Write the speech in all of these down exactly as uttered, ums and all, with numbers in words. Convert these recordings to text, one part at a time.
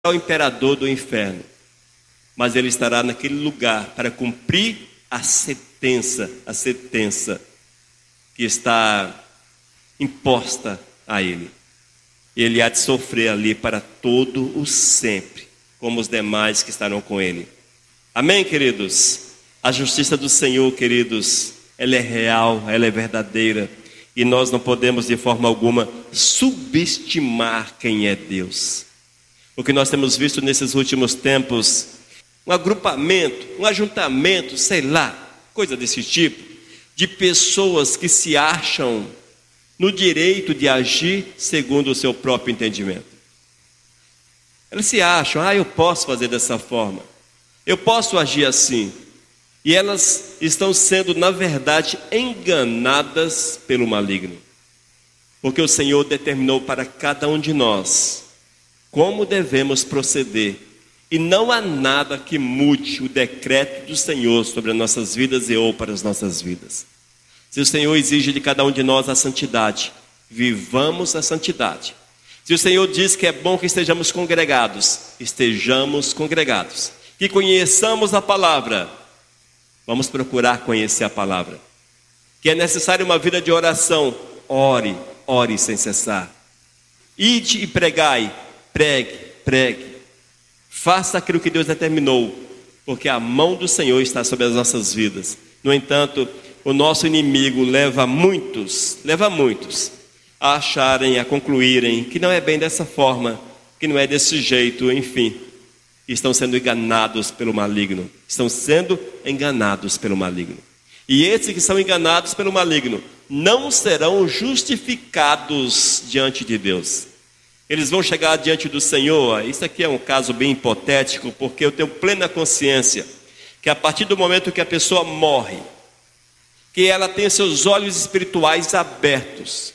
o imperador do inferno, mas ele estará naquele lugar para cumprir a sentença, a sentença que está imposta a ele. Ele há de sofrer ali para todo o sempre, como os demais que estarão com ele. Amém, queridos? A justiça do Senhor, queridos, ela é real, ela é verdadeira, e nós não podemos de forma alguma subestimar quem é Deus. O que nós temos visto nesses últimos tempos, um agrupamento, um ajuntamento, sei lá, coisa desse tipo, de pessoas que se acham no direito de agir segundo o seu próprio entendimento. Elas se acham, ah, eu posso fazer dessa forma, eu posso agir assim. E elas estão sendo, na verdade, enganadas pelo maligno. Porque o Senhor determinou para cada um de nós como devemos proceder. E não há nada que mude o decreto do Senhor sobre as nossas vidas e ou para as nossas vidas. Se o Senhor exige de cada um de nós a santidade, vivamos a santidade. Se o Senhor diz que é bom que estejamos congregados, estejamos congregados. Que conheçamos a palavra, vamos procurar conhecer a palavra. Que é necessária uma vida de oração, ore, ore sem cessar. Ide e pregai, pregue, pregue. Faça aquilo que Deus determinou, porque a mão do Senhor está sobre as nossas vidas. No entanto, o nosso inimigo leva muitos, leva muitos a acharem, a concluírem que não é bem dessa forma, que não é desse jeito, enfim. Estão sendo enganados pelo maligno. Estão sendo enganados pelo maligno. E esses que são enganados pelo maligno não serão justificados diante de Deus. Eles vão chegar diante do Senhor. Isso aqui é um caso bem hipotético, porque eu tenho plena consciência que a partir do momento que a pessoa morre, que ela tem seus olhos espirituais abertos,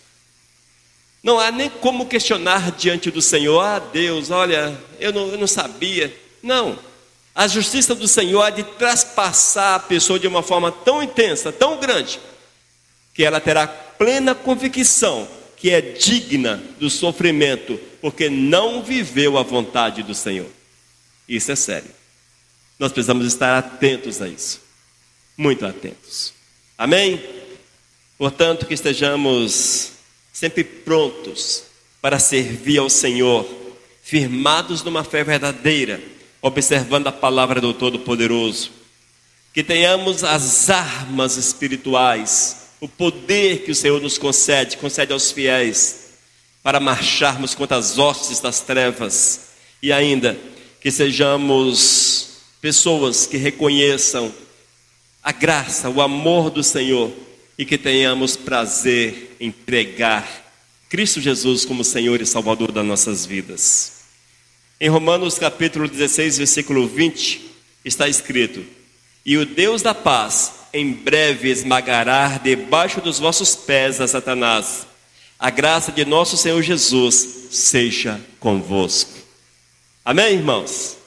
não há nem como questionar diante do Senhor, ah Deus, olha, eu não, eu não sabia. Não, a justiça do Senhor há de traspassar a pessoa de uma forma tão intensa, tão grande, que ela terá plena convicção que é digna do sofrimento, porque não viveu a vontade do Senhor. Isso é sério. Nós precisamos estar atentos a isso, muito atentos. Amém? Portanto, que estejamos sempre prontos para servir ao Senhor, firmados numa fé verdadeira, observando a palavra do Todo-Poderoso. Que tenhamos as armas espirituais, o poder que o Senhor nos concede, concede aos fiéis, para marcharmos contra as hostes das trevas. E ainda, que sejamos pessoas que reconheçam a graça, o amor do Senhor, e que tenhamos prazer em pregar Cristo Jesus como Senhor e Salvador das nossas vidas. Em Romanos capítulo dezesseis, versículo vinte, está escrito: e o Deus da paz em breve esmagará debaixo dos vossos pés a Satanás. A graça de nosso Senhor Jesus seja convosco. Amém, irmãos?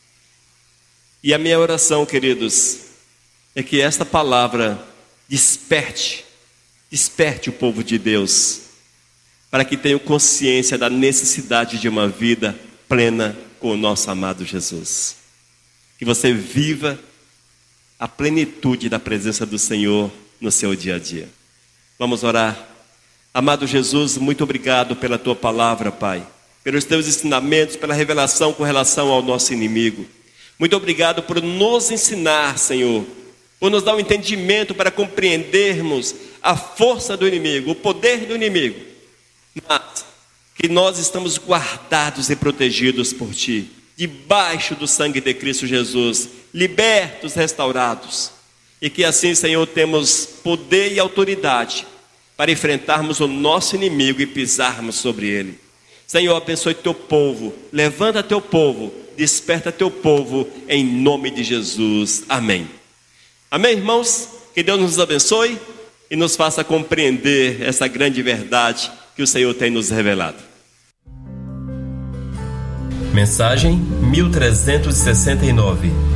E a minha oração, queridos, é que esta palavra desperte, desperte o povo de Deus, para que tenham consciência da necessidade de uma vida plena com o nosso amado Jesus. Que você viva a plenitude da presença do Senhor no seu dia a dia. Vamos orar. Amado Jesus, muito obrigado pela tua palavra, Pai, pelos teus ensinamentos, pela revelação com relação ao nosso inimigo. Muito obrigado por nos ensinar, Senhor, por nos dar um entendimento para compreendermos a força do inimigo, o poder do inimigo, mas que nós estamos guardados e protegidos por Ti, debaixo do sangue de Cristo Jesus, libertos, restaurados, e que assim, Senhor, temos poder e autoridade para enfrentarmos o nosso inimigo e pisarmos sobre ele. Senhor, abençoe teu povo, levanta teu povo, desperta teu povo, em nome de Jesus, amém. Amém, irmãos? Que Deus nos abençoe e nos faça compreender essa grande verdade que o Senhor tem nos revelado. Mensagem mil trezentos e sessenta e nove.